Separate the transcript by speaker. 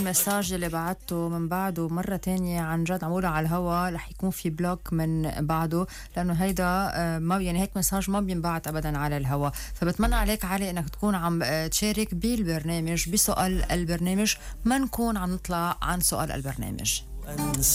Speaker 1: المساج اللي بعته من بعده مرة تانية عن جد عموله على الهوا رح يكون في بلوك من بعده، لأنه هيدا ما يعني هيك مساج ما بينبعت أبدا على الهوا. فبتمنى عليك علي إنك تكون عم تشارك بالبرنامج بسؤال البرنامج، ما نكون عم نطلع عن سؤال البرنامج.